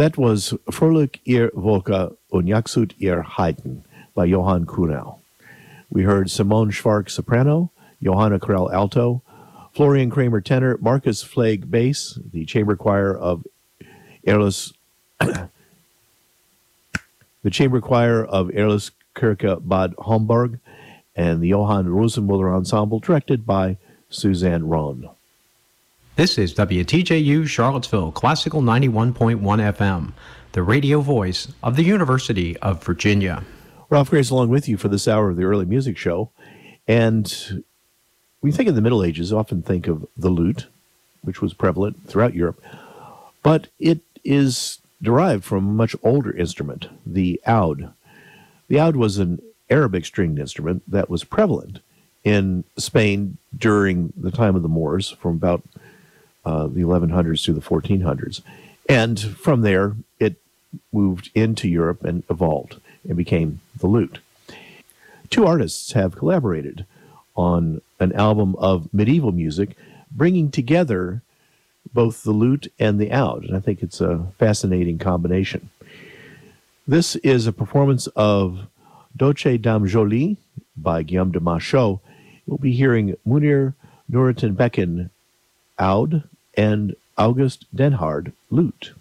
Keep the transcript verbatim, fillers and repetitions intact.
That was Fröhlich ihr Volker und Jagdut ihr Heiden by Johann Kuhnau. We heard Simone Schwark soprano, Johanna Krell alto, Florian Kramer tenor, Marcus Flegg bass, the chamber choir of Erlis, the chamber choir of Erliskirche Bad Homburg, and the Johann Rosenmuller Ensemble, directed by Suzanne Rohn. This is W T J U Charlottesville Classical ninety-one point one F M, the radio voice of the University of Virginia. Ralph Grace along with you for this hour of the early music show. And when you think of the Middle Ages, often think of the lute, which was prevalent throughout Europe. But it is derived from a much older instrument, the oud. The oud was an Arabic stringed instrument that was prevalent in Spain during the time of the Moors, from about uh, the eleven hundreds to the fourteen hundreds. And from there, it moved into Europe and evolved and became the lute. Two artists have collaborated on an album of medieval music, bringing together both the lute and the oud, and I think it's a fascinating combination. This is a performance of Dolce Dame Jolie by Guillaume de Machaut. We'll be hearing Munir Nurettin Becken oud and August Denhard lute.